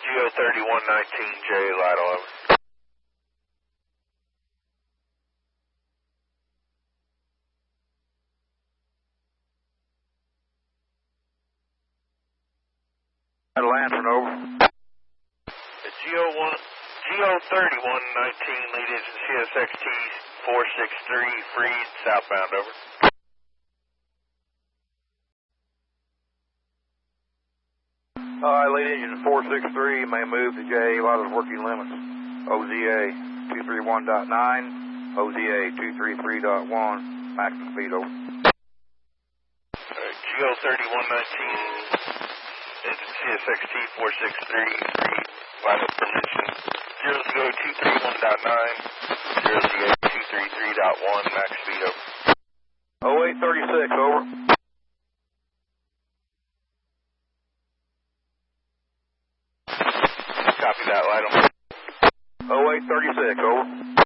GO 3119J, Lido, over. Lantern, over. GO 3119, lead engine CSXT 463, freed, southbound, over. Lead engine 463 may move to JA Lido's working limits. OZA 231.9, OZA 233.1, maximum speed, over. GO 3119, engine CSXT 463, freed, Lido permission. 0ZO 231.9, 0ZA 233.1, max speed, over. 0836, over. Copy that, Lido. 0836, over.